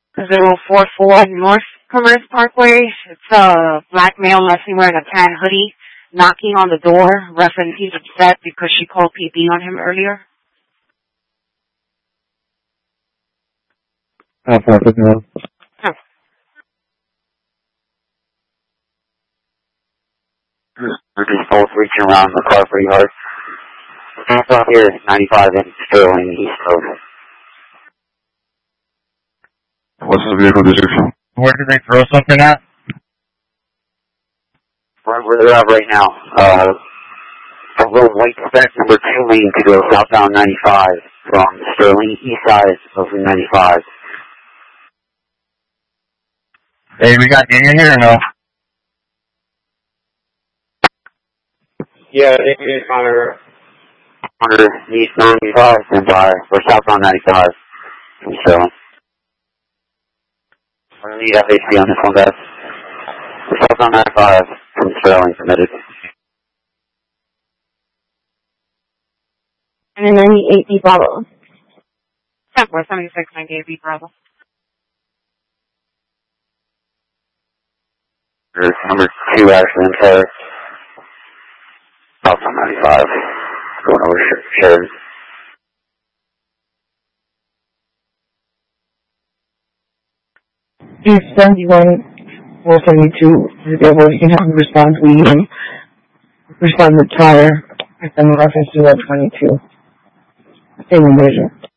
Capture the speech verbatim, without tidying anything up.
zero four four North Commerce Parkway. It's a black male lesson wearing a tan hoodie, knocking on the door, referencing he's upset because she called P B on him earlier. That's perfect, man. Huh. We're just both reaching around the car pretty hard. Hands off here, ninety-five in Sterling, East Road. What's the vehicle description? Where did they throw something at? Right where they're at right now. Uh, a little white speck number two lane to go southbound ninety-five from Sterling, east side of ninety-five. Hey, we got gang in here or no? Yeah, it's on her. Under east ninety-five and by, or southbound ninety-five from Sterling. I need F H C on this one, guys. Southbound ninety-five from Sterling permitted. And then ninety-eight B Bravo. Temple seventy-six ninety-eight B Bravo. There's number two accident there. Southbound ninety-five. Going over Sheridan. East seventy-one, four seventy-two, therefore you can have him respond to even respond to tire and then reference to that twenty-two. Same measure.